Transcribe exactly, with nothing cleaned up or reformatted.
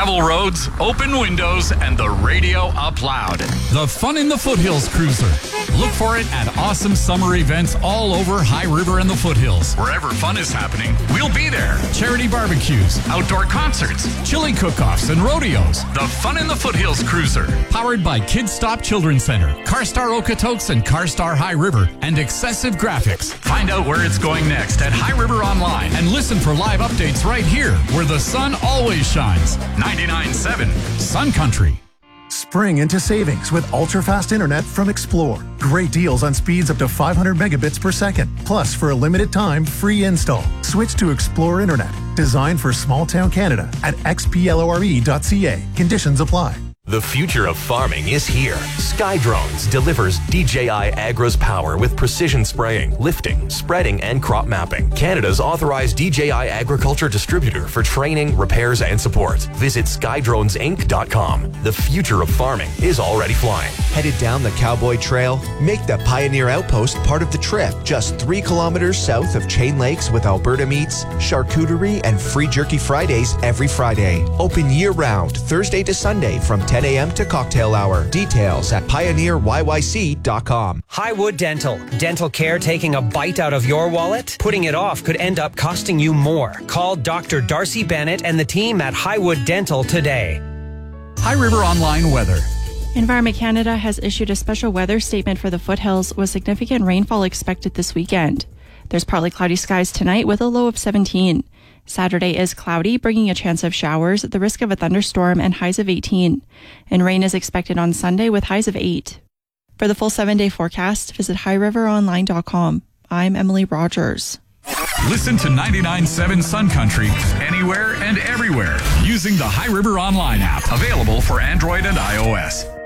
gravel roads, open windows, and the radio up loud. The Fun in the Foothills Cruiser. Look for it at awesome summer events all over High River and the Foothills. Wherever fun is happening, we'll be there. Charity barbecues, outdoor concerts, chili cook-offs, and rodeos. The Fun in the Foothills Cruiser. Powered by Kids Stop Children's Center, CarStar Okotoks and CarStar High River, and Excessive Graphics. Find out where it's going next at High River Online and listen for live updates right here where the sun always shines. ninety-nine point seven Sun Country. Spring into savings with ultra-fast internet from Explore. Great deals on speeds up to five hundred megabits per second. Plus, for a limited time, free install. Switch to Explore Internet. Designed for small-town Canada at x p lore dot c a. Conditions apply. The future of farming is here. SkyDrones delivers D J I Agro's power with precision spraying, lifting, spreading, and crop mapping. Canada's authorized D J I agriculture distributor for training, repairs, and support. Visit skydrones inc dot com. The future of farming is already flying. Headed down the Cowboy Trail? Make the Pioneer Outpost part of the trip. Just three kilometers south of Chain Lakes with Alberta meats, charcuterie, and free jerky Fridays every Friday. Open year-round, Thursday to Sunday from ten a.m. to cocktail hour. Details at pioneer y y c dot com. Highwood Dental. Dental care taking a bite out of your wallet? Putting it off could end up costing you more. Call Doctor Darcy Bennett and the team at Highwood Dental today. High River Online weather. Environment Canada has issued a special weather statement for the foothills with significant rainfall expected this weekend. There's partly cloudy skies tonight with a low of seventeen. Saturday is cloudy, bringing a chance of showers, the risk of a thunderstorm, and highs of eighteen. And rain is expected on Sunday with highs of eight. For the full seven-day forecast, visit high river online dot com. I'm Emily Rogers. Listen to ninety-nine point seven Sun Country anywhere and everywhere using the High River Online app, available for Android and iOS.